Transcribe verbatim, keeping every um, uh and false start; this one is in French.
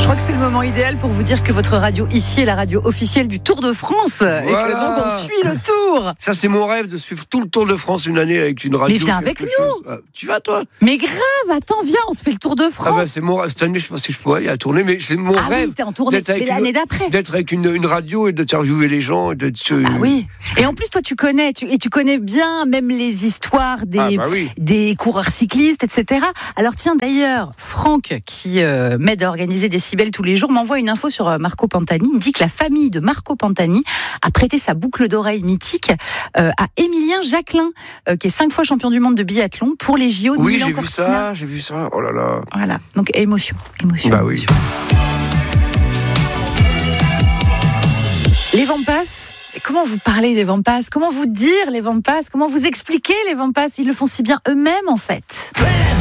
crois que c'est le moment idéal pour vous dire que votre radio ici est la radio officielle du Tour de France. Voilà. Et que donc on suit le Tour. Ça, c'est mon rêve de suivre tout le Tour de France une année avec une radio. Mais viens avec nous. Ah, tu vas, toi? Mais grave, attends, viens, on se fait le Tour de France. Ah bah, c'est mon rêve. Cette année, je sais pas si je pourrais y tourner, mais c'est mon ah rêve. Oui, t'es en tournée, mais l'année d'après. D'être avec une, une radio et d'interviewer les gens. Et d'être, ah oui. Et en plus, toi, tu connais, tu, et tu connais bien même les histoires des, ah bah oui. des coureurs cyclistes, et cetera. Alors tiens, d'ailleurs, Franck, qui euh, m'aide à organiser Décibel tous les jours, m'envoie une info sur Marco Pantani. Il me dit que la famille de Marco Pantani a prêté sa boucle d'oreille mythique euh, à Émilien Jacquelin, euh, qui est cinq fois champion du monde de biathlon pour les J O de oui, Milan j'ai Cortina. vu ça, j'ai vu ça. Oh là là. Voilà, donc émotion, émotion. Bah émotion. oui. Les Vampas. Comment vous parlez des Vampas? Comment vous dire les Vampas? Comment vous expliquer les Vampas? Ils le font si bien eux-mêmes en fait.